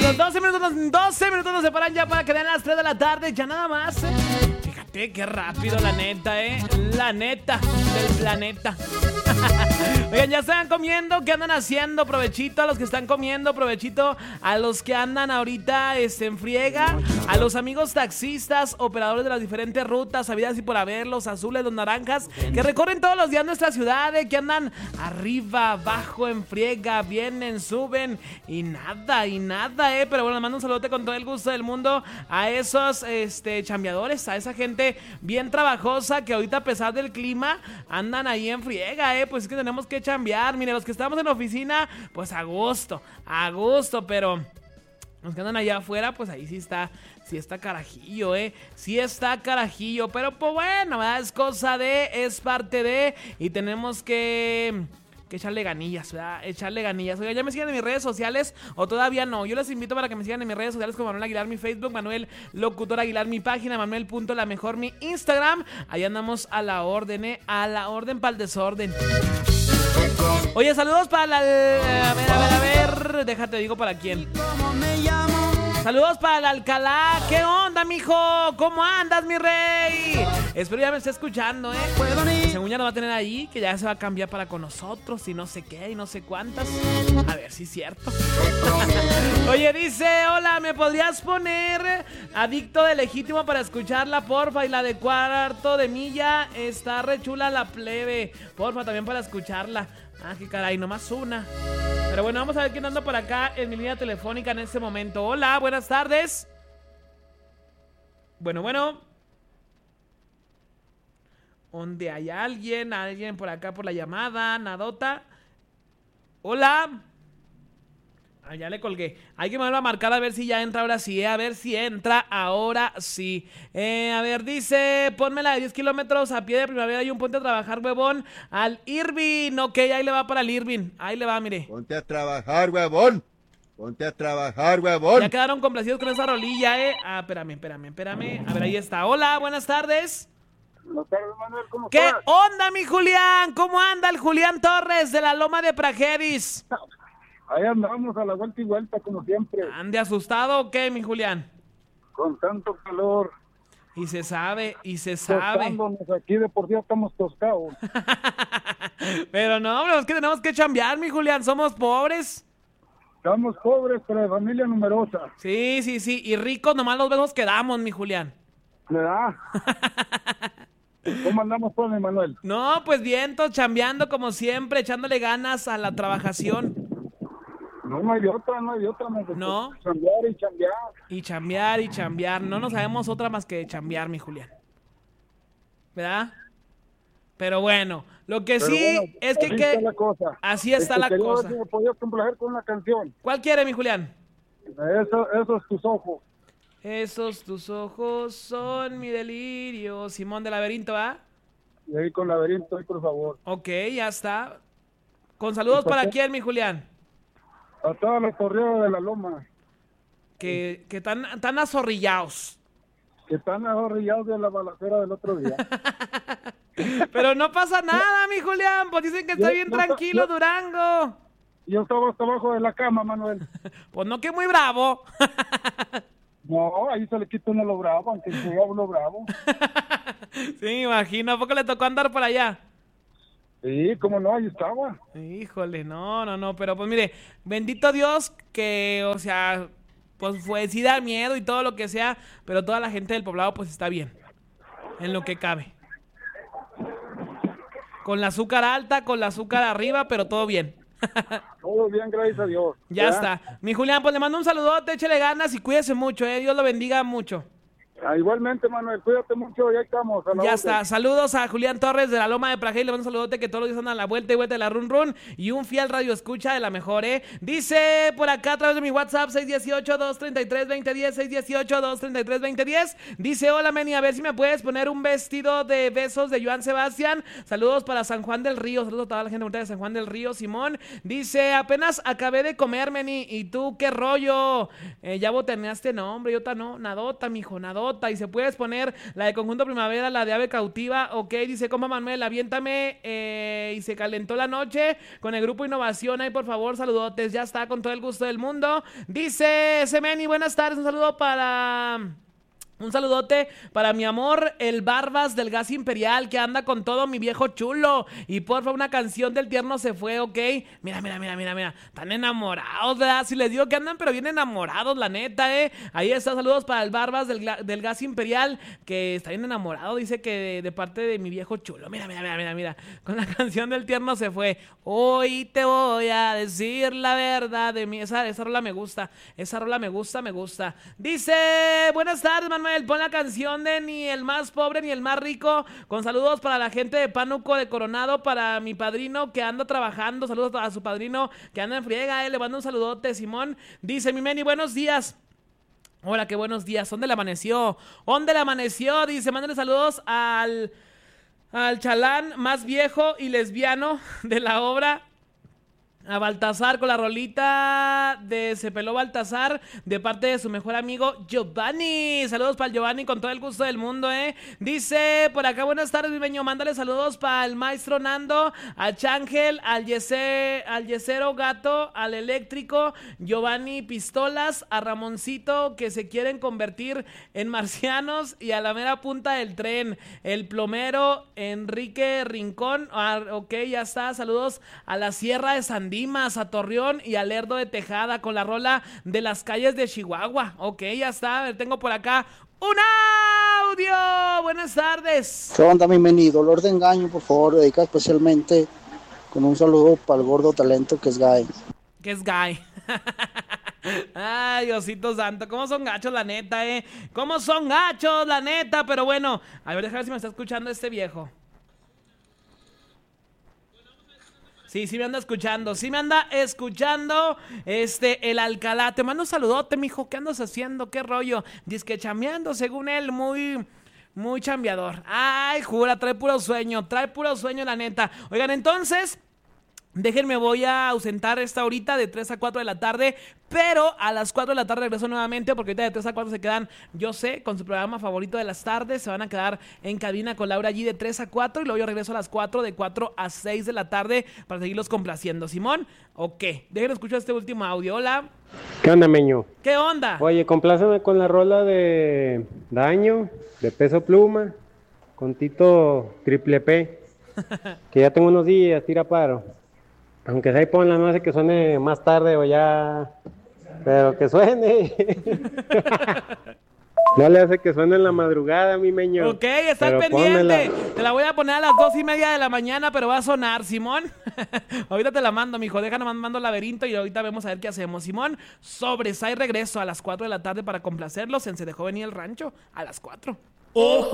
Los 12 minutos nos separan ya para que den las 3 de la tarde, ya nada más. Fíjate qué rápido, la neta, la neta del planeta. Oigan, ya están comiendo, ¿qué andan haciendo? Provechito a los que están comiendo, provechito a los que andan ahorita en friega, a los amigos taxistas, operadores de las diferentes rutas, habidas y por haber, los azules, los naranjas, que recorren todos los días nuestra ciudad, que andan arriba, abajo, en friega, vienen, suben y nada, pero bueno, les mando un saludote con todo el gusto del mundo a esos chambeadores, a esa gente bien trabajosa que ahorita a pesar del clima andan ahí en friega, pues es que tenemos que chambear. Mire, los que estamos en la oficina, pues a gusto, pero los que andan allá afuera, pues ahí sí está carajillo, sí está carajillo, pero pues bueno, ¿verdad? Es parte de, y tenemos que echarle ganillas, ¿verdad? Oiga, ¿ya me siguen en mis redes sociales o todavía no? Yo les invito para que me sigan en mis redes sociales como Manuel Aguilar, mi Facebook, Manuel Locutor Aguilar, mi página, Manuel.lamejor, mi Instagram. Ahí andamos a la orden, para el desorden. Oye, saludos para a ver, déjate digo para quién. Saludos para el Alcalá. ¿Qué onda, mijo? ¿Cómo andas, mi rey? Espero ya me esté escuchando, Según ya nos va a tener ahí, que ya se va a cambiar para con nosotros y no sé qué y no sé cuántas. A ver si es cierto. Oye, dice, hola, ¿me podrías poner Adicto de Legítimo para escucharla, porfa? Y la de Cuarto de Milla, está re chula la plebe. Porfa, también para escucharla. Ah, qué caray, nomás una. Pero bueno, vamos a ver quién anda por acá en mi línea telefónica en este momento. Hola, buenas tardes. Bueno. ¿Dónde hay alguien? ¿Alguien por acá por la llamada? ¿Nadota? Hola. Ah, ya le colgué. Hay que volver a marcar a ver si ya entra ahora sí, a ver si entra ahora sí. A ver, dice, pónmela de 10 kilómetros a pie de Primavera y un puente a trabajar, huevón, al Irving. Ok, ahí le va para el Irving. Ahí le va, mire. Ponte a trabajar, huevón. Ya quedaron complacidos con esa rolilla, Ah, espérame. A ver, ahí está. Hola, buenas tardes. Buenas tardes, Manuel, ¿cómo ¿Qué estás? onda, mi Julián? ¿Cómo anda el Julián Torres de la Loma de Prajeris? Ahí andamos a la vuelta y vuelta, como siempre. ¿Ande asustado o qué, mi Julián? Con tanto calor. Y se sabe. Tostándonos aquí, de por sí estamos tostados. Pero no, hombre, es que tenemos que chambear, mi Julián. Somos pobres. Estamos pobres, pero de familia numerosa. Sí. Y ricos, nomás los besos que damos, mi Julián. ¿Verdad? ¿Cómo andamos, pues, mi Manuel? No, pues vientos, chambeando como siempre, echándole ganas a la trabajación. No hay de otra. No. Chambear y chambear. No nos sabemos otra más que chambear, mi Julián. ¿Verdad? Pero bueno, lo que sí es que... Está la cosa. Así está la cosa. Ver si me podías complacer con una canción. ¿Cuál quiere, mi Julián? Esos tus ojos. Esos tus ojos son mi delirio. Simón del Laberinto, ¿ah? Y ahí con Laberinto, ahí por favor. Ok, ya está. ¿Con saludos para quién, mi Julián? A todos los correos de la Loma. Que están azorrillados. Que están azorrillados de la balacera del otro día. Pero no pasa nada, mi Julián. Pues dicen que está bien tranquilo Durango. Yo estaba hasta abajo de la cama, Manuel. Pues no, que muy bravo. No, ahí se le quita uno lo bravo, aunque sea uno bravo. Sí, me imagino. ¿A poco le tocó andar por allá? Sí, cómo no, ahí estaba. Híjole, no, pero pues mire, bendito Dios que, o sea, pues sí da miedo y todo lo que sea, pero toda la gente del poblado pues está bien, en lo que cabe. Con la azúcar alta, con la azúcar arriba, pero todo bien. Todo bien, gracias a Dios. Ya está. Mi Julián, pues le mando un saludote, échele ganas y cuídese mucho, Dios lo bendiga mucho. Igualmente, Manuel, cuídate mucho, ya estamos. Ya está, saludos a Julián Torres de la Loma de Prajeris, le mando un saludote que todos los días andan a la vuelta y vuelta de la run run y un fiel radio escucha de la mejor, Dice por acá a través de mi WhatsApp 618-233-2010, 618-233-2010, dice, hola Meni, a ver si me puedes poner un vestido de besos de Joan Sebastián, saludos para San Juan del Río, saludos a toda la gente bonita de San Juan del Río, Simón, dice, apenas acabé de comer, Meni, ¿y tú qué rollo? Ya botaneaste, no hombre, yo no, nadota, mijo, nadota. rolota. Y se puedes poner la de Conjunto Primavera, la de Ave Cautiva. Ok, dice compa Manuel, aviéntame y se calentó la noche con el grupo Innovación. Ahí por favor, saludotes, ya está, con todo el gusto del mundo. Dice Semeni, buenas tardes, un saludote para mi amor, el Barbas del Gas Imperial, que anda con todo, mi viejo chulo. Y porfa, una canción del Tierno se fue, ¿ok? Mira. Están enamorados, ¿verdad? Si les digo que andan, pero bien enamorados, la neta, ¿eh? Ahí está, saludos para el Barbas del Gas Imperial, que está bien enamorado, dice que de parte de mi viejo chulo. Mira. Con la canción del Tierno se fue. Hoy te voy a decir la verdad de mí. Esa rola me gusta. Me gusta. Dice, buenas tardes, Manuel. Pon la canción de Ni el más pobre ni el más rico, con saludos para la gente de Pánuco de Coronado, para mi padrino que anda trabajando, saludos a su padrino que anda en friega, le mando un saludote, Simón. Dice mi Meni, buenos días. Hola, qué buenos días, ¿dónde le amaneció? Dice, mándale saludos al chalán más viejo y lesbiano de la obra, a Baltasar, con la rolita de Se Peló Baltasar, de parte de su mejor amigo Giovanni. Saludos para el Giovanni, con todo el gusto del mundo, Dice por acá, buenas tardes, mi meño. Mándale saludos para el maestro Nando, a Changel, al Yesero Gato, al Eléctrico, Giovanni Pistolas, a Ramoncito, que se quieren convertir en marcianos, y a la mera punta del tren, el plomero Enrique Rincón. Ok, ya está. Saludos a la Sierra de Sandí, a Torreón y a Lerdo de Tejada, con la rola de las calles de Chihuahua. Ok, ya está. A ver, tengo por acá un audio. Buenas tardes. ¿Qué onda, mi meni? Dolor de engaño, por favor, dedica especialmente con un saludo para el gordo talento que es Guy. Ay, Diosito santo, cómo son gachos, la neta, pero bueno, a ver, déjame ver si me está escuchando este viejo. Sí, me anda escuchando, el Alcalá. Te mando un saludote, mijo. ¿Qué andas haciendo? ¿Qué rollo? Dice que chambeando, según él, muy chambeador. Ay, jura, trae puro sueño, la neta. Oigan, entonces, déjenme, voy a ausentar esta horita de 3 a 4 de la tarde, pero a las 4 de la tarde regreso nuevamente, porque ahorita de 3 a 4 se quedan, yo sé, con su programa favorito de las tardes. Se van a quedar en cabina con Laura allí de 3 a 4, y luego yo regreso a las 4, de 4 a 6 de la tarde, para seguirlos complaciendo. ¿Simón? Ok, déjenme escuchar este último audio. Hola. ¿Qué onda, meño? ¿Qué onda? Oye, compláceme con la rola de Daño, de Peso Pluma, con Tito Triple P, que ya tengo unos días, tira paro. Aunque sea, ponla, no hace que suene más tarde o ya, pero que suene. No le hace que suene en la madrugada, mi meño. Ok, estás pendiente. Te la voy a poner a las 2:30 de la mañana, pero va a sonar, Simón. Ahorita te la mando, mijo. Déjame, mando Laberinto y ahorita vemos a ver qué hacemos. Simón, sobres, hay regreso a las 4 de la tarde para complacerlos. Se dejó venir el rancho a las 4. ¡Ojo!